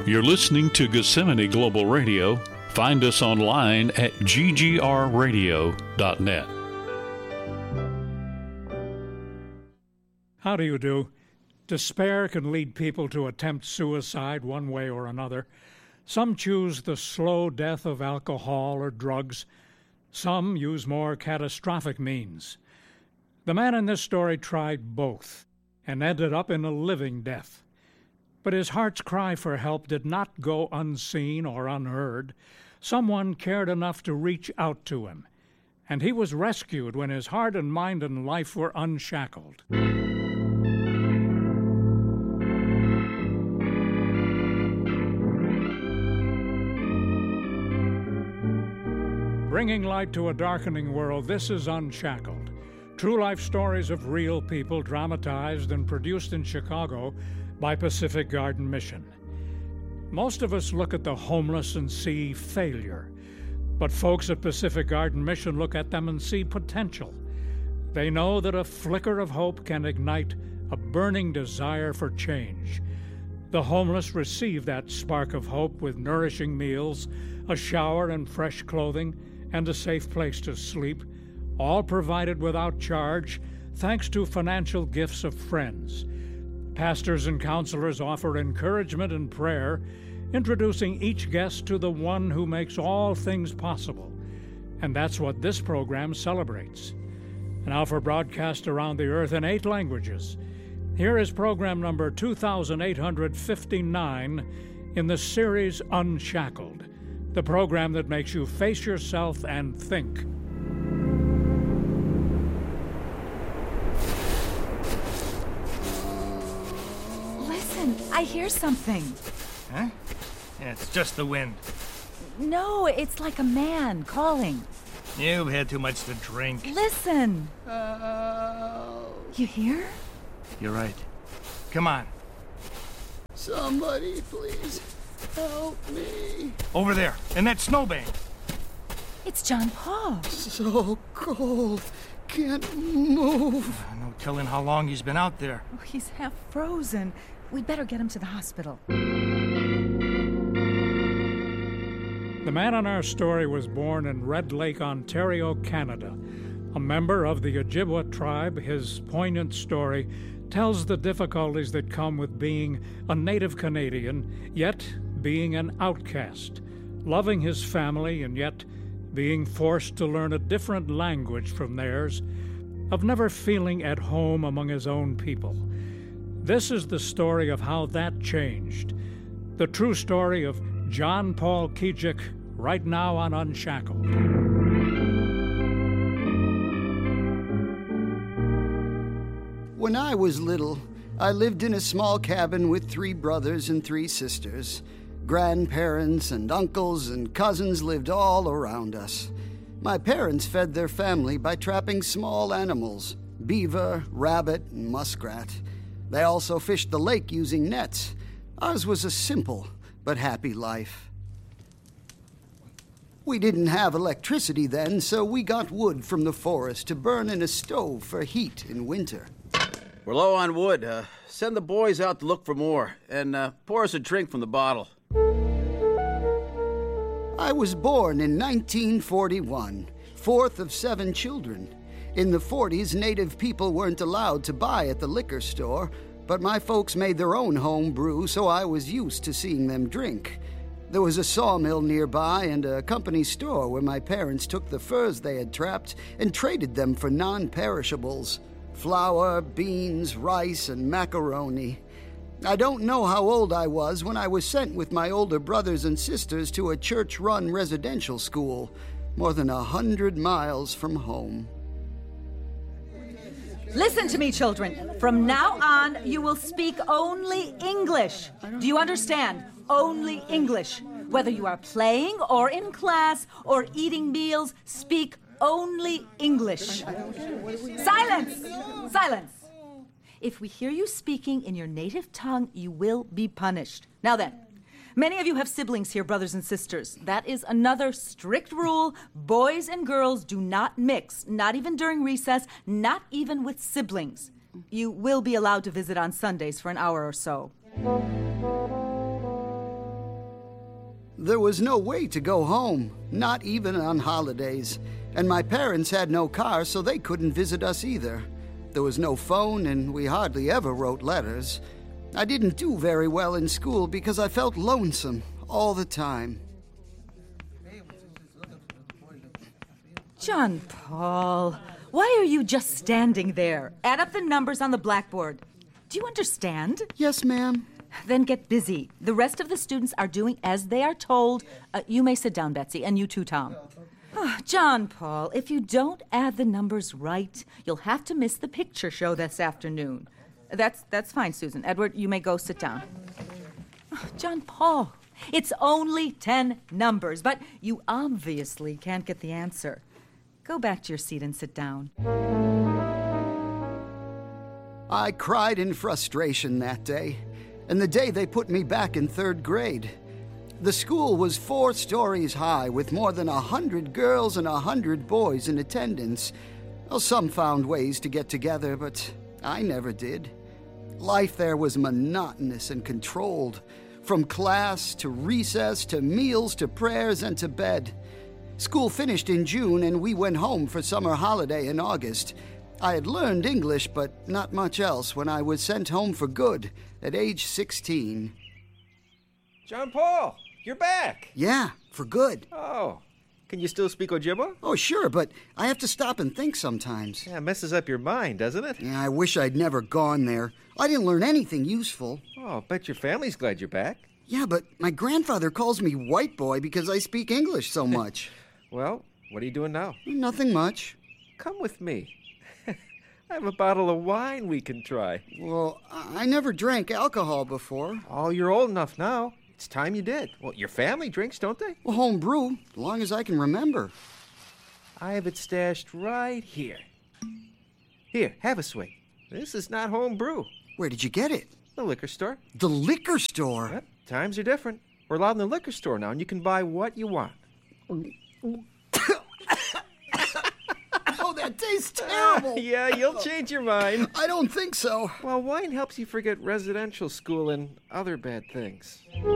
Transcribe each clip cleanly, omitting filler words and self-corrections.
You're listening to Gethsemane Global Radio. Find us online at ggrradio.net. How do you do? Despair can lead people to attempt suicide one way or another. Some choose the slow death of alcohol or drugs. Some use more catastrophic means. The man in this story tried both and ended up in a living death. But his heart's cry for help did not go unseen or unheard. Someone cared enough to reach out to him, and he was rescued when his heart and mind and life were unshackled. Bringing light to a darkening world, this is Unshackled. True life stories of real people dramatized and produced in Chicago by Pacific Garden Mission. Most of us look at the homeless and see failure, but folks at Pacific Garden Mission look at them and see potential. They know that a flicker of hope can ignite a burning desire for change. The homeless receive that spark of hope with nourishing meals, a shower and fresh clothing, and a safe place to sleep, all provided without charge, thanks to financial gifts of friends. Pastors and counselors offer encouragement and prayer, introducing each guest to the one who makes all things possible. And that's what this program celebrates. Now for broadcast around the earth in 8 languages, here is program number 2859 in the series Unshackled, the program that makes you face yourself and think. Listen, I hear something. Huh? Yeah, it's just the wind. No, it's like a man calling. You've had too much to drink. Listen. You hear? You're right. Come on. Somebody, please help me. Over there, in that snowbank. It's John Paul. So cold. Can't move. No telling how long he's been out there. Oh, he's half frozen. We'd better get him to the hospital. The man on our story was born in Red Lake, Ontario, Canada. A member of the Ojibwa tribe, his poignant story tells the difficulties that come with being a native Canadian, yet being an outcast, loving his family and yet being forced to learn a different language from theirs, of never feeling at home among his own people. This is the story of how that changed. The true story of John Paul Kijik, right now on Unshackled. When I was little, I lived in a small cabin with 3 brothers and 3 sisters. Grandparents and uncles and cousins lived all around us. My parents fed their family by trapping small animals, beaver, rabbit, and muskrat. They also fished the lake using nets. Ours was a simple but happy life. We didn't have electricity then, so we got wood from the forest to burn in a stove for heat in winter. We're low on wood. Send the boys out to look for more, and pour us a drink from the bottle. I was born in 1941, 4th of 7 children. In the 40s, native people weren't allowed to buy at the liquor store, but my folks made their own home brew, so I was used to seeing them drink. There was a sawmill nearby and a company store where my parents took the furs they had trapped and traded them for non-perishables: flour, beans, rice, and macaroni. I don't know how old I was when I was sent with my older brothers and sisters to a church-run residential school, more than 100 miles from home. Listen to me, children. From now on, you will speak only English. Do you understand? Only English. Whether you are playing or in class or eating meals, speak only English. Silence! Silence! If we hear you speaking in your native tongue, you will be punished. Now then, many of you have siblings here, brothers and sisters. That is another strict rule. Boys and girls do not mix, not even during recess, not even with siblings. You will be allowed to visit on Sundays for an hour or so. There was no way to go home, not even on holidays. And my parents had no car, so they couldn't visit us either. There was no phone, and we hardly ever wrote letters. I didn't do very well in school because I felt lonesome all the time. John Paul, why are you just standing there? Add up the numbers on the blackboard. Do you understand? Yes, ma'am. Then get busy. The rest of the students are doing as they are told. You may sit down, Betsy, and you too, Tom. John Paul, if you don't add the numbers right, you'll have to miss the picture show this afternoon. That's fine, Susan. Edward, you may go sit down. John Paul, it's only 10 numbers, but you obviously can't get the answer. Go back to your seat and sit down. I cried in frustration that day, and the day they put me back in 3rd grade. The school was 4 stories high with more than 100 girls and 100 boys in attendance. Well, some found ways to get together, but I never did. Life there was monotonous and controlled, from class to recess to meals to prayers and to bed. School finished in June, and we went home for summer holiday in August. I had learned English, but not much else when I was sent home for good at age 16. John Paul, you're back. Yeah, for good. Oh, can you still speak Ojibwa? Oh, sure, but I have to stop and think sometimes. Yeah, it messes up your mind, doesn't it? Yeah, I wish I'd never gone there. I didn't learn anything useful. Oh, bet your family's glad you're back. Yeah, but my grandfather calls me white boy because I speak English so much. Well, what are you doing now? Nothing much. Come with me. I have a bottle of wine we can try. Well, I never drank alcohol before. Oh, you're old enough now. It's time you did. Well, your family drinks, don't they? Well, home brew, as long as I can remember. I have it stashed right here. Here, have a swig. This is not home brew. Where did you get it? The liquor store. The liquor store? Yep, times are different. We're allowed in the liquor store now, and you can buy what you want. Oh, that tastes terrible. Yeah, you'll change your mind. I don't think so. Well, wine helps you forget residential school and other bad things.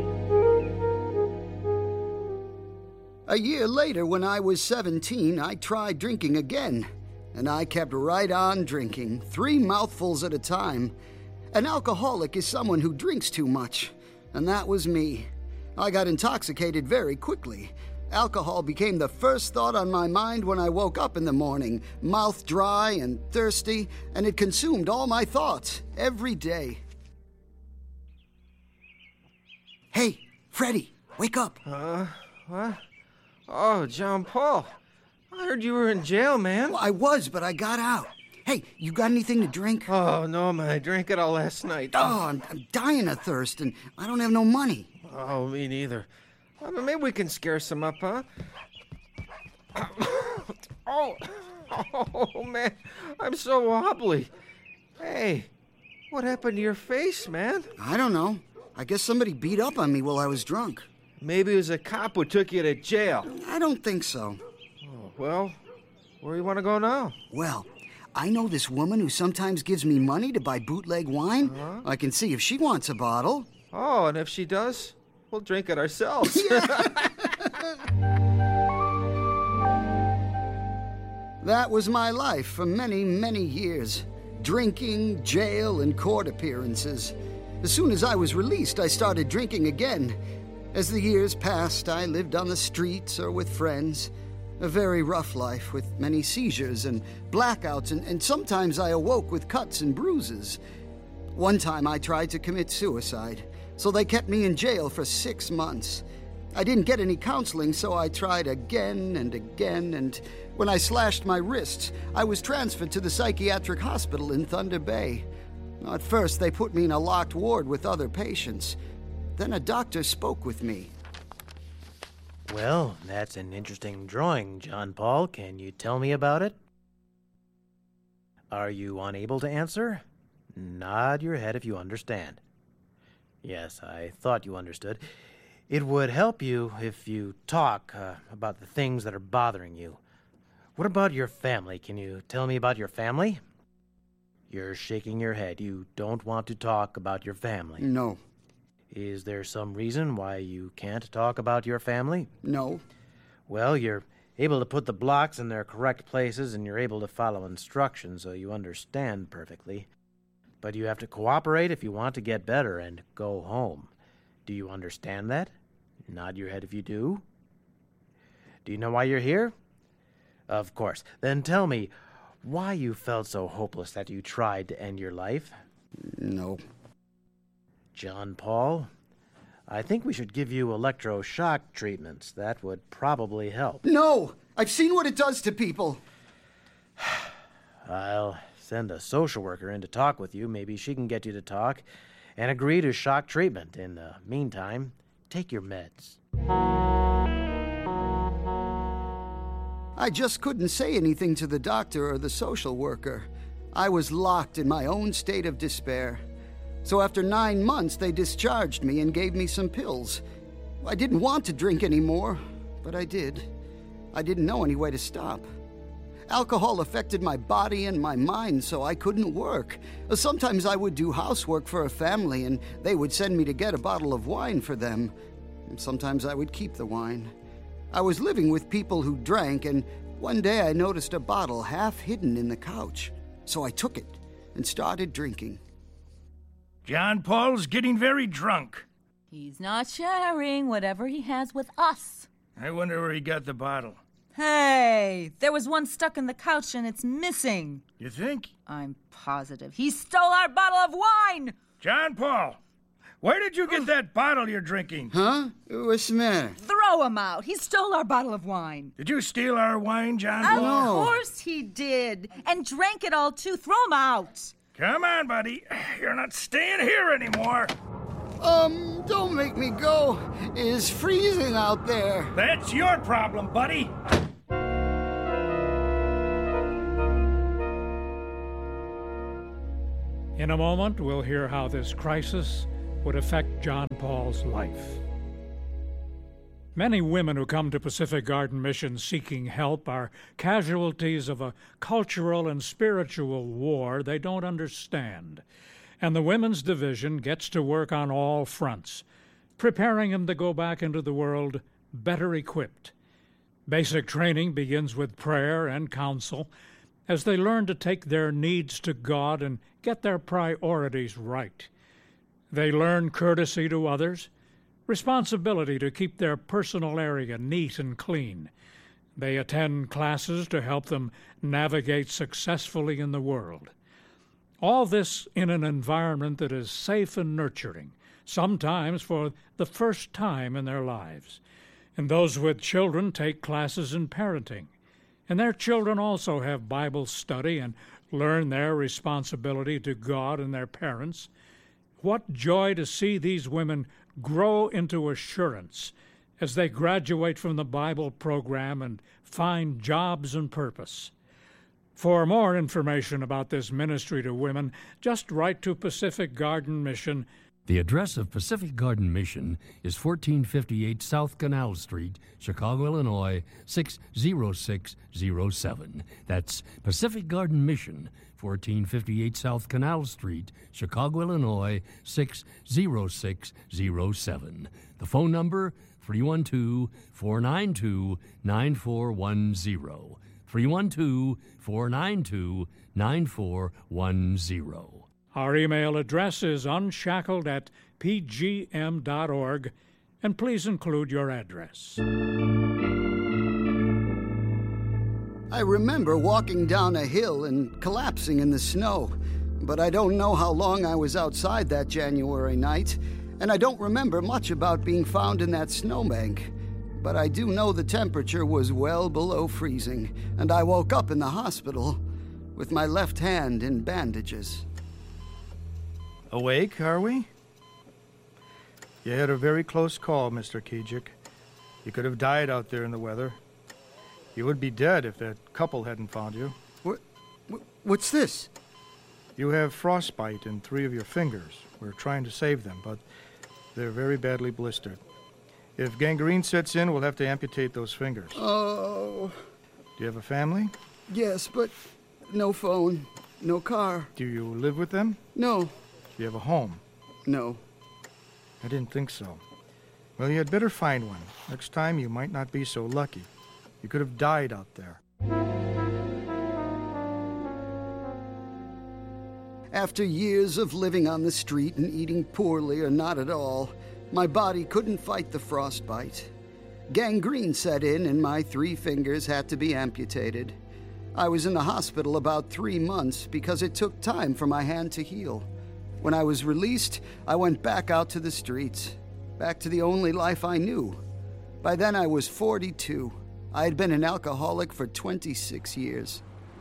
A year later, when I was 17, I tried drinking again. And I kept right on drinking, 3 mouthfuls at a time. An alcoholic is someone who drinks too much. And that was me. I got intoxicated very quickly. Alcohol became the first thought on my mind when I woke up in the morning, mouth dry and thirsty, and it consumed all my thoughts every day. Hey, Freddie, wake up. What? Oh, John Paul. I heard you were in jail, man. Well, I was, but I got out. Hey, you got anything to drink? Oh, no, man. I drank it all last night. Oh, I'm dying of thirst, and I don't have no money. Oh, me neither. I mean, maybe we can scare some up, huh? Oh, man. I'm so wobbly. Hey, what happened to your face, man? I don't know. I guess somebody beat up on me while I was drunk. Maybe it was a cop who took you to jail. I don't think so. Oh, well, where do you want to go now? Well, I know this woman who sometimes gives me money to buy bootleg wine. Uh-huh. I can see if she wants a bottle. Oh, and if she does, we'll drink it ourselves. That was my life for many, many years. Drinking, jail, and court appearances. As soon as I was released, I started drinking again. As the years passed, I lived on the streets or with friends. A very rough life with many seizures and blackouts, and sometimes I awoke with cuts and bruises. One time I tried to commit suicide, so they kept me in jail for 6 months. I didn't get any counseling, so I tried again and again, and when I slashed my wrists, I was transferred to the psychiatric hospital in Thunder Bay. At first, they put me in a locked ward with other patients. Then a doctor spoke with me. Well, that's an interesting drawing, John Paul. Can you tell me about it? Are you unable to answer? Nod your head if you understand. Yes, I thought you understood. It would help you if you talk about the things that are bothering you. What about your family? Can you tell me about your family? You're shaking your head. You don't want to talk about your family. No. Is there some reason why you can't talk about your family? No. Well, you're able to put the blocks in their correct places, and you're able to follow instructions so you understand perfectly. But you have to cooperate if you want to get better and go home. Do you understand that? Nod your head if you do. Do you know why you're here? Of course. Then tell me why you felt so hopeless that you tried to end your life. No. John Paul, I think we should give you electroshock treatments. That would probably help. No! I've seen what it does to people. I'll send a social worker in to talk with you. Maybe she can get you to talk and agree to shock treatment. In the meantime, take your meds. I just couldn't say anything to the doctor or the social worker. I was locked in my own state of despair. So after 9 months, they discharged me and gave me some pills. I didn't want to drink anymore, but I did. I didn't know any way to stop. Alcohol affected my body and my mind, so I couldn't work. Sometimes I would do housework for a family, and they would send me to get a bottle of wine for them. Sometimes I would keep the wine. I was living with people who drank, and one day I noticed a bottle half hidden in the couch. So I took it and started drinking. John Paul's getting very drunk. He's not sharing whatever he has with us. I wonder where he got the bottle. Hey, there was one stuck in the couch and it's missing. You think? I'm positive. He stole our bottle of wine! John Paul, where did you get that bottle you're drinking? Huh? What's the matter? Throw him out. He stole our bottle of wine. Did you steal our wine, John Of Paul? course he did. And drank it all too. Throw him out. Come on, buddy. You're not staying here anymore. Don't make me go. It's freezing out there. That's your problem, buddy. In a moment, we'll hear how this crisis would affect John Paul's life. Many women who come to Pacific Garden Mission seeking help are casualties of a cultural and spiritual war they don't understand. And the Women's Division gets to work on all fronts, preparing them to go back into the world better equipped. Basic training begins with prayer and counsel as they learn to take their needs to God and get their priorities right. They learn courtesy to others, responsibility to keep their personal area neat and clean. They attend classes to help them navigate successfully in the world. All this in an environment that is safe and nurturing, sometimes for the first time in their lives. And those with children take classes in parenting. And their children also have Bible study and learn their responsibility to God and their parents. What joy to see these women grow into assurance as they graduate from the Bible program and find jobs and purpose. For more information about this ministry to women, just write to Pacific Garden Mission. The address of Pacific Garden Mission is 1458 South Canal Street, Chicago, Illinois, 60607. That's Pacific Garden Mission, 1458 South Canal Street, Chicago, Illinois, 60607. The phone number, 312-492-9410. 312-492-9410. Our email address is unshackled@pgm.org, and please include your address. I remember walking down a hill and collapsing in the snow, but I don't know how long I was outside that January night, and I don't remember much about being found in that snowbank. But I do know the temperature was well below freezing, and I woke up in the hospital with my left hand in bandages. Awake, are we? You had a very close call, Mr. Kijik. You could have died out there in the weather. You would be dead if that couple hadn't found you. What's this? You have frostbite in 3 of your fingers. We're trying to save them, but they're very badly blistered. If gangrene sets in, we'll have to amputate those fingers. Oh. Do you have a family? Yes, but no phone, no car. Do you live with them? No. Do you have a home? No. I didn't think so. Well, you had better find one. Next time, you might not be so lucky. You could have died out there. After years of living on the street and eating poorly or not at all, my body couldn't fight the frostbite. Gangrene set in and my 3 fingers had to be amputated. I was in the hospital about 3 months because it took time for my hand to heal. When I was released, I went back out to the streets, back to the only life I knew. By then I was 42. I had been an alcoholic for 26 years.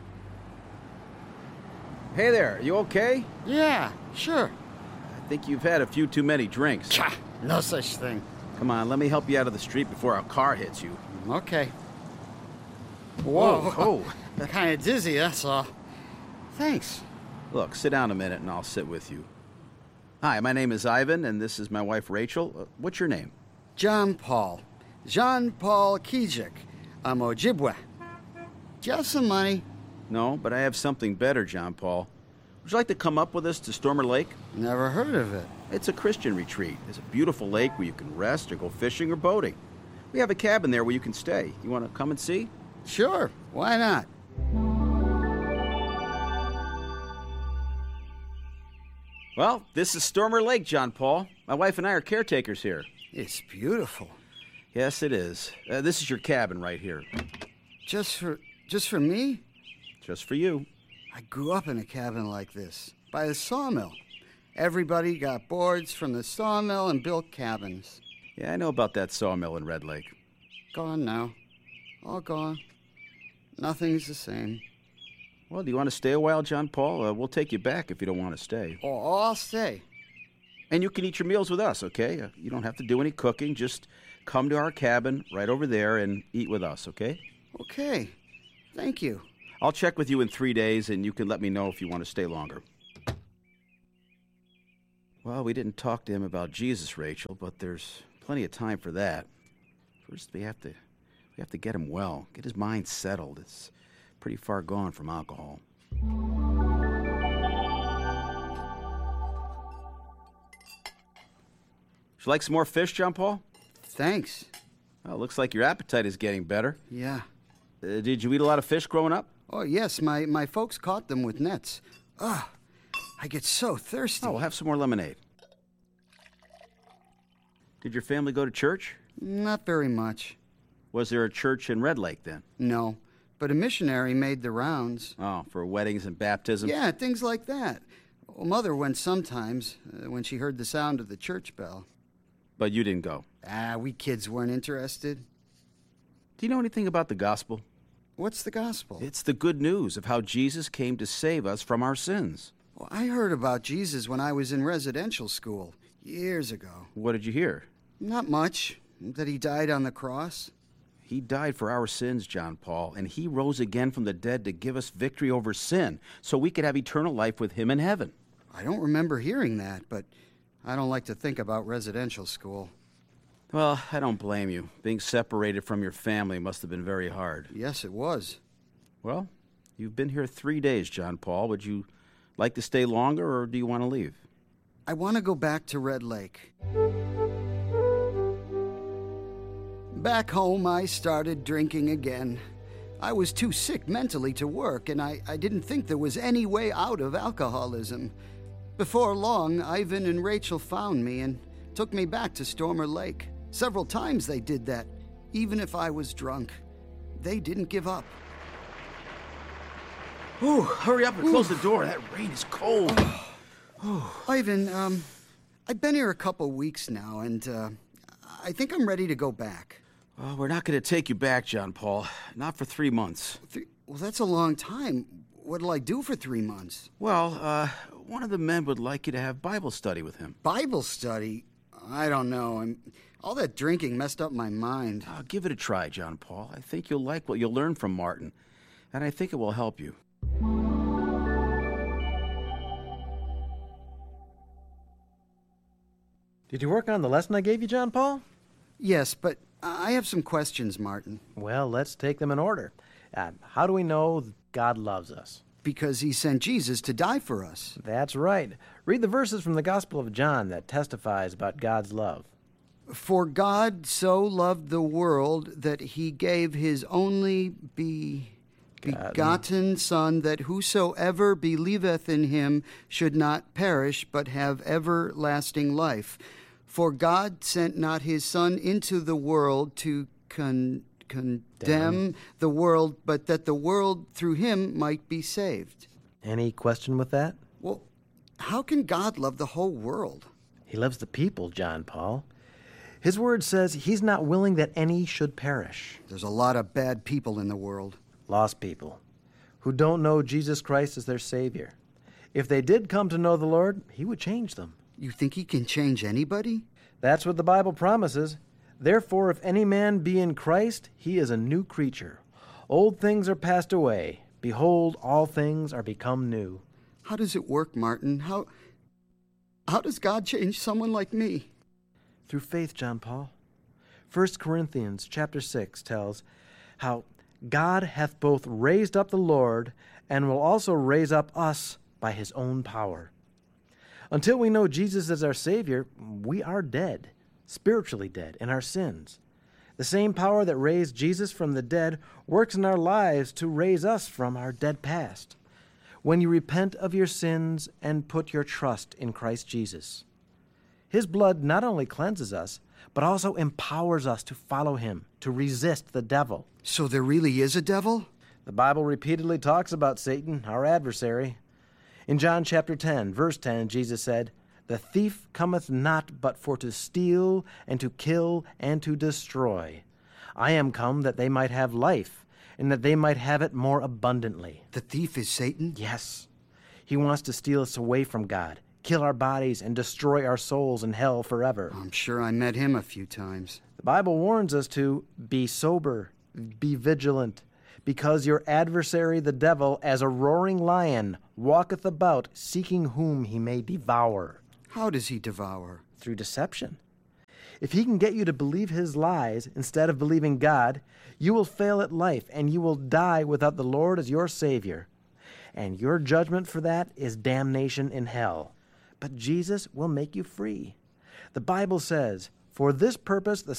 Hey there, you okay? Yeah, sure. I think you've had a few too many drinks. Cha, no such thing. Come on, let me help you out of the street before our car hits you. Okay. Whoa. Oh. Kind of dizzy, that's all. Thanks. Look, sit down a minute and I'll sit with you. Hi, my name is Ivan, and this is my wife Rachel. What's your name? John Paul. Jean-Paul Kijik. I'm Ojibwe. Do you have some money? No, but I have something better, John Paul. Would you like to come up with us to Stormer Lake? Never heard of it. It's a Christian retreat. It's a beautiful lake where you can rest or go fishing or boating. We have a cabin there where you can stay. You want to come and see? Sure, why not? Well, this is Stormer Lake, John Paul. My wife and I are caretakers here. It's beautiful. Yes, it is. This is your cabin right here. Just for me? Just for you. I grew up in a cabin like this, by the sawmill. Everybody got boards from the sawmill and built cabins. Yeah, I know about that sawmill in Red Lake. Gone now. All gone. Nothing's the same. Well, do you want to stay a while, John Paul? We'll take you back if you don't want to stay. Oh, I'll stay. And you can eat your meals with us, okay? You don't have to do any cooking. Just come to our cabin right over there and eat with us, okay? Okay. Thank you. I'll check with you in 3 days, and you can let me know if you want to stay longer. Well, we didn't talk to him about Jesus, Rachel, but there's plenty of time for that. First, we have to get him well, get his mind settled. It's pretty far gone from alcohol. Would you like some more fish, John Paul? Thanks. Well, looks like your appetite is getting better. Yeah. Did you eat a lot of fish growing up? Oh, yes, my folks caught them with nets. Ah, I get so thirsty. Oh, we'll have some more lemonade. Did your family go to church? Not very much. Was there a church in Red Lake then? No, but a missionary made the rounds. Oh, for weddings and baptisms? Yeah, things like that. Well, Mother went sometimes when she heard the sound of the church bell. But you didn't go? We kids weren't interested. Do you know anything about the gospel? What's the gospel? It's the good news of how Jesus came to save us from our sins. Well, I heard about Jesus when I was in residential school, years ago. What did you hear? Not much. That he died on the cross. He died for our sins, John Paul, and he rose again from the dead to give us victory over sin, so we could have eternal life with him in heaven. I don't remember hearing that, but I don't like to think about residential school. Well, I don't blame you. Being separated from your family must have been very hard. Yes, it was. Well, you've been here 3 days, John Paul. Would you like to stay longer, or do you want to leave? I want to go back to Red Lake. Back home, I started drinking again. I was too sick mentally to work, and I didn't think there was any way out of alcoholism. Before long, Ivan and Rachel found me and took me back to Stormer Lake. Several times they did that, even if I was drunk. They didn't give up. Ooh, hurry up and close the door. That rain is cold. Ivan, I've been here a couple weeks now, and I think I'm ready to go back. Well, we're not going to take you back, John Paul. Not for 3 months. Well, that's a long time. What'll I do for 3 months? Well, one of the men would like you to have Bible study with him. Bible study? I don't know. All that drinking messed up my mind. Give it a try, John Paul. I think you'll like what you'll learn from Martin, and I think it will help you. Did you work on the lesson I gave you, John Paul? Yes, but I have some questions, Martin. Well, let's take them in order. How do we know God loves us? because he sent Jesus to die for us. That's right. Read the verses from the Gospel of John that testifies about God's love. For God so loved the world that he gave his only begotten Son, that whosoever believeth in him should not perish, but have everlasting life. For God sent not his Son into the world to condemn the world, but that the world through him might be saved. Any question with that? Well, how can God love the whole world? He loves the people, John Paul. His word says he's not willing that any should perish. There's a lot of bad people in the world. Lost people who don't know Jesus Christ as their Savior. If they did come to know the Lord, he would change them. You think he can change anybody? That's what the Bible promises. Therefore, if any man be in Christ, he is a new creature. Old things are passed away. Behold, all things are become new. How does it work, Martin? How does God change someone like me? Through faith, John Paul. 1 Corinthians chapter 6 tells how God hath both raised up the Lord and will also raise up us by his own power. Until we know Jesus as our Savior, we are dead, spiritually dead in our sins. The same power that raised Jesus from the dead works in our lives to raise us from our dead past. When you repent of your sins and put your trust in Christ Jesus, his blood not only cleanses us, but also empowers us to follow him, to resist the devil. So there really is a devil? The Bible repeatedly talks about Satan, our adversary. In John chapter 10, verse 10, Jesus said, "The thief cometh not but for to steal and to kill and to destroy. I am come that they might have life, and that they might have it more abundantly." The thief is Satan? Yes. He wants to steal us away from God, kill our bodies, and destroy our souls in hell forever. I'm sure I met him a few times. The Bible warns us to be sober, be vigilant, because your adversary the devil, as a roaring lion, walketh about, seeking whom he may devour. How does he devour? Through deception. If he can get you to believe his lies instead of believing God, you will fail at life, and you will die without the Lord as your Savior. And your judgment for that is damnation in hell. But Jesus will make you free. The Bible says, "For this purpose the